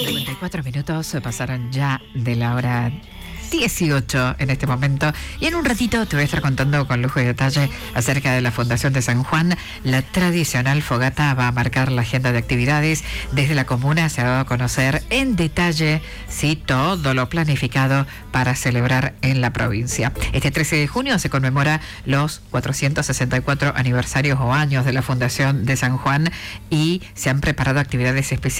54 minutos pasaron ya de la hora 18 en este momento, y en un ratito te voy a estar contando con lujo y detalle acerca de la Fundación de San Juan. La tradicional fogata va a marcar la agenda de actividades. Desde la comuna se ha dado a conocer en detalle todo lo planificado para celebrar en la provincia. Este 13 de junio se conmemora los 464 aniversarios o años de la Fundación de San Juan, y se han preparado actividades especiales